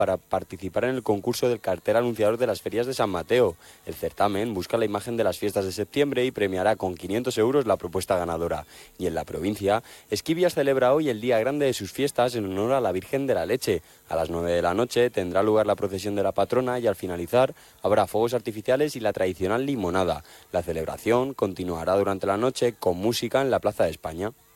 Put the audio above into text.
para participar en el concurso del cartel anunciador de las ferias de San Mateo. El certamen busca la imagen de las fiestas de septiembre y premiará con 500 euros la propuesta ganadora. Y en la provincia, Esquivias celebra hoy el día grande de sus fiestas en honor a la Virgen de la Leche. A las 9 de la noche tendrá lugar la procesión de la patrona y al finalizar habrá fuegos artificiales y la tradicional limonada. La celebración continuará durante la noche con música en la Plaza de España.